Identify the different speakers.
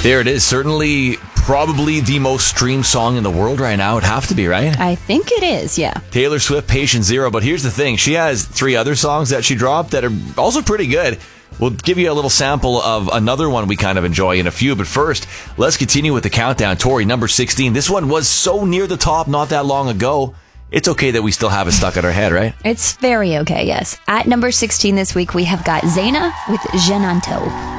Speaker 1: There it is. Certainly, probably the most streamed song in the world right now. It'd have to be, right?
Speaker 2: I think it is, yeah.
Speaker 1: Taylor Swift, Patient Zero. But here's the thing. She has 3 other songs that she dropped that are also pretty good. We'll give you a little sample of another one we kind of enjoy in a few. But first, let's continue with the countdown. Tori, number 16. This one was so near the top not that long ago. It's okay that we still have it stuck in our head, right?
Speaker 2: It's very okay, yes. At number 16 this week, we have got Zaina with Genanto.